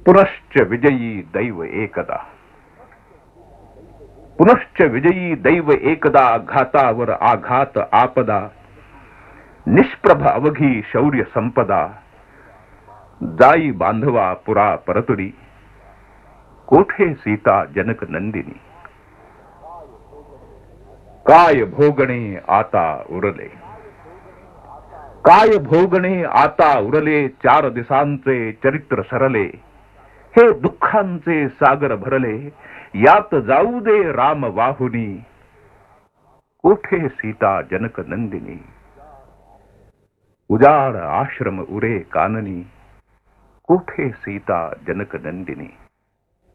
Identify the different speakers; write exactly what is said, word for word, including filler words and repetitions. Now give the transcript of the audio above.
Speaker 1: पुनश्च विजयी दैव एकदा. पुनश्च विजयी दैव एकदा, घातावर आघात आपदा. निष्प्रभ अवघी शौर्य संपदा, जाई बांधवा पुरा परतुरी. कोठे सीता जनक नंदिनी. काय भोगणे आता उरले. काय भोगणे आता उरले. चार दिसांचे चरित्र सरले. हे दुःखांचे सागर भरले. यात जाऊ दे राम वाहुनी. कोठे सीता जनक नंदिनी. उजाड आश्रम उरे काननी. कोठे सीता जनक नंदिनी.